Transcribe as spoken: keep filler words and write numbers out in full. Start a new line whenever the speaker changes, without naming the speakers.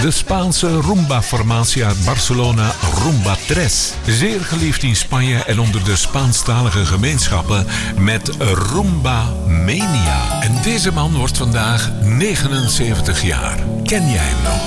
De Spaanse rumba-formatie uit Barcelona, Rumba Tres. Zeer geliefd in Spanje en onder de Spaanstalige gemeenschappen met Rumba Mania. En deze man wordt vandaag negenenzeventig jaar. Ken jij hem nog?